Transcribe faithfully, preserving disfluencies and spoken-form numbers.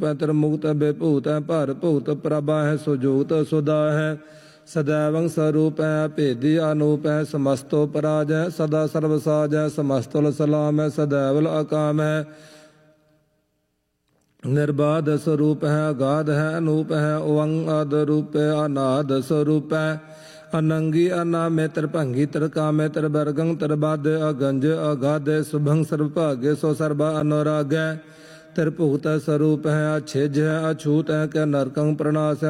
पैतर मुक्त बेभूत है भर भूत प्रभा है सुजूत सुदा है सदैवं स्वरूप है भेदी अनूप है समस्तो पराज है सदा सर्वसाज है समस्तुल सलाम है सदैवल अकाम है निर्बाध स्वरूप है अगाध है अनूप है ओवंग आद रूप है अनाद स्वरूप है अनंगी अनामे त्रिभंगी त्रिकामे त्रिवर्गं त्रिबाध अगंज अगाध शुभं सर्वभाग्य सो सर्वा अनुराग है त्रिभूत स्वरूप है अछेज है अछूत है के नरकं प्रणाश है